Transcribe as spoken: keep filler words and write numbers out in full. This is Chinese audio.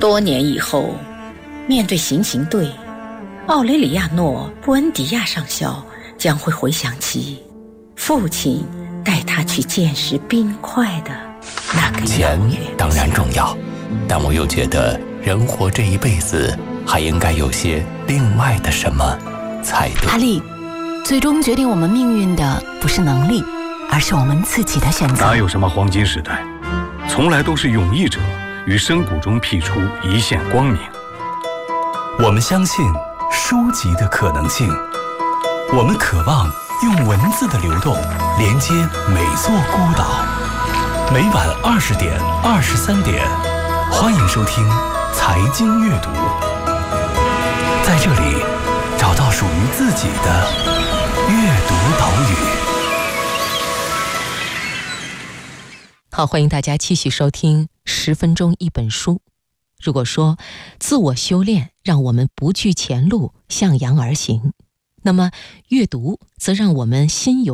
多年以后，面对行刑队，奥雷里亚诺·布恩迪亚上校将会回想起父亲带他去见识冰块的那个钱当然重要，但我又觉得人活这一辈子还应该有些另外的什么才对。 阿丽，最终决定我们命运的不是能力，而是我们自己的选择。 哪有什么黄金时代，从来都是勇毅者于深谷中辟出一线光明。 我们相信书籍的可能性，我们渴望用文字的流动连接每座孤岛。每晚二十点、二十三点，欢迎收听财经阅读，在这里找到属于自己的阅读岛屿。 好，欢迎大家继续收听十分钟一本书。如果说自我修炼让我们不惧前路，向阳而行，那么阅读则让我们心有